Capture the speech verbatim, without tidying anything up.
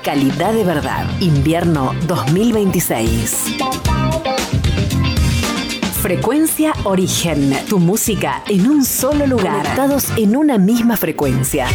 calidad de verdad. Invierno dos mil veintiséis. Frecuencia Origen. Tu música en un solo lugar. Conectados en una misma frecuencia.